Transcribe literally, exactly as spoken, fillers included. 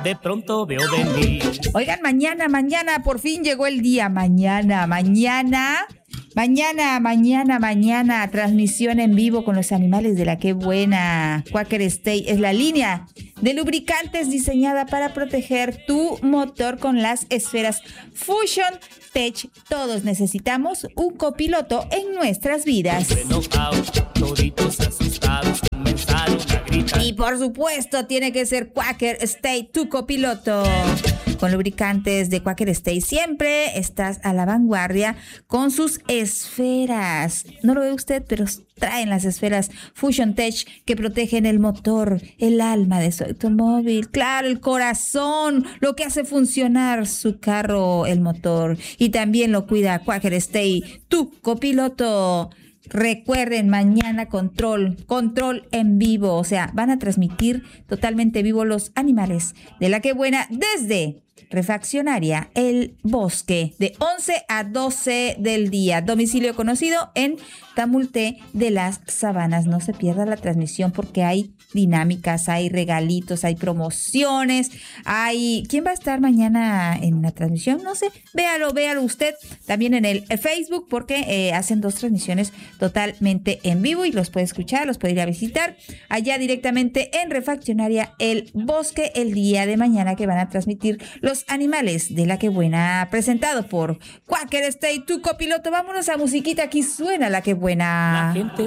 de pronto veo venir. Oigan, mañana, mañana, por fin llegó el día. Mañana, mañana, mañana, mañana, mañana, transmisión en vivo con los animales de la Qué Buena. Quaker Stay es la línea de lubricantes diseñada para proteger tu motor con las esferas Fusion Tech. Todos necesitamos un copiloto en nuestras vidas. Toditos asustados comenzaron a gritar. Y por supuesto tiene que ser Quaker Stay, tu copiloto. Con lubricantes de Quaker Stay siempre estás a la vanguardia con sus esferas. No lo ve usted, pero traen las esferas Fusion Tech que protegen el motor, el alma de su automóvil, claro, el corazón, lo que hace funcionar su carro, el motor. Y también lo cuida Quaker Stay, tu copiloto. Recuerden, mañana control, control en vivo, o sea, van a transmitir totalmente vivo los animales de la Qué Buena desde Refaccionaria El Bosque, de once a doce del día. Domicilio conocido en Tamulte de las Sabanas. No se pierda la transmisión porque hay dinámicas, hay regalitos, hay promociones, hay... ¿Quién va a estar mañana en la transmisión? No sé, véalo, véalo usted también en el Facebook porque eh, hacen dos transmisiones totalmente en vivo y los puede escuchar, los puede ir a visitar allá directamente en Refaccionaria El Bosque el día de mañana, que van a transmitir los animales de la Qué Buena, presentado por Quaker Stay, tu copiloto. Vámonos a musiquita, aquí suena la Qué Buena. La gente